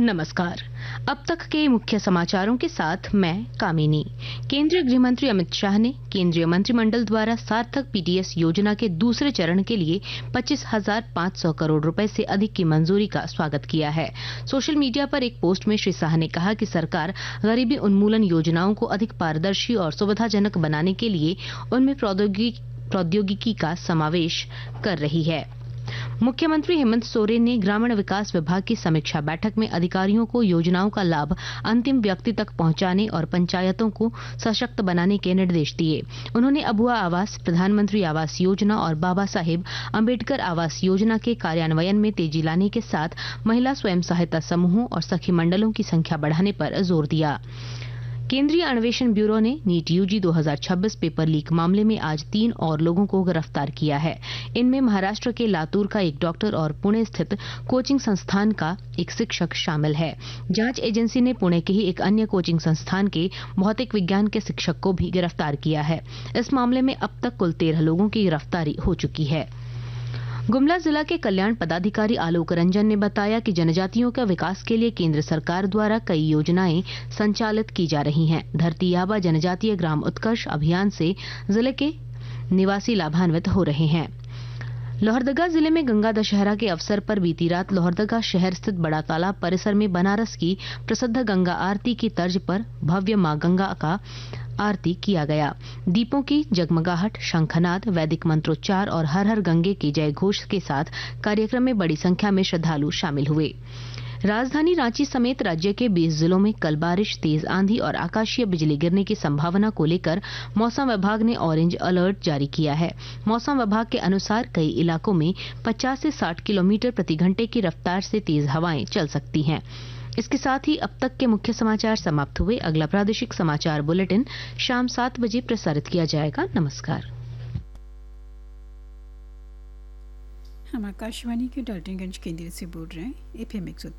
नमस्कार। अब तक के मुख्य समाचारों के साथ मैं कामिनी। केंद्रीय गृह मंत्री अमित शाह ने केंद्रीय मंत्रिमंडल द्वारा सार्थक पीडीएस योजना के दूसरे चरण के लिए 25,500 करोड़ रुपए से अधिक की मंजूरी का स्वागत किया है। सोशल मीडिया पर एक पोस्ट में श्री शाह ने कहा कि सरकार गरीबी उन्मूलन योजनाओं को अधिक पारदर्शी और सुविधाजनक बनाने के लिए उनमें प्रौद्योगिकी का समावेश कर रही है। मुख्यमंत्री हेमंत सोरेन ने ग्रामीण विकास विभाग की समीक्षा बैठक में अधिकारियों को योजनाओं का लाभ अंतिम व्यक्ति तक पहुंचाने और पंचायतों को सशक्त बनाने के निर्देश दिए। उन्होंने अबुआ आवास, प्रधानमंत्री आवास योजना और बाबा साहेब अम्बेडकर आवास योजना के कार्यान्वयन में तेजी लाने के साथ महिला स्वयं सहायता समूहों और सखी मंडलों की संख्या बढ़ाने पर जोर दिया। केंद्रीय अन्वेषण ब्यूरो ने नीट यूजी 2026 पेपर लीक मामले में आज 3 और लोगों को गिरफ्तार किया है। इनमें महाराष्ट्र के लातूर का एक डॉक्टर और पुणे स्थित कोचिंग संस्थान का एक शिक्षक शामिल है। जांच एजेंसी ने पुणे के ही एक अन्य कोचिंग संस्थान के भौतिक विज्ञान के शिक्षक को भी गिरफ्तार किया है। इस मामले में अब तक कुल 13 लोगों की गिरफ्तारी हो चुकी है। गुमला जिला के कल्याण पदाधिकारी आलोक रंजन ने बताया कि जनजातियों के विकास के लिए केंद्र सरकार द्वारा कई योजनाएं संचालित की जा रही हैं। धरती आबा जनजातीय ग्राम उत्कर्ष अभियान से जिले के निवासी लाभान्वित हो रहे हैं। लोहरदगा जिले में गंगा दशहरा के अवसर पर बीती रात लोहरदगा शहर स्थित बड़ा तालाब परिसर में बनारस की प्रसिद्ध गंगा आरती की तर्ज पर भव्य मां गंगा का आरती किया गया। दीपों की जगमगाहट, शंखनाद, वैदिक मंत्रोच्चार और हर हर गंगे के जय घोष के साथ कार्यक्रम में बड़ी संख्या में श्रद्धालु शामिल हुए। राजधानी रांची समेत राज्य के 20 जिलों में कल बारिश, तेज आंधी और आकाशीय बिजली गिरने की संभावना को लेकर मौसम विभाग ने ऑरेंज अलर्ट जारी किया है। मौसम विभाग के अनुसार कई इलाकों में 50 से 60 किलोमीटर प्रति घंटे की रफ्तार से तेज हवाएं चल सकती हैं। इसके साथ ही अब तक के मुख्य समाचार समाप्त हुए। अगला प्रादेशिक समाचार बुलेटिन शाम 7 बजे प्रसारित किया जाएगा। नमस्कार। हम आकाशवाणी के डाल्टनगंज केंद्र से बोल रहे हैं। एफएम 103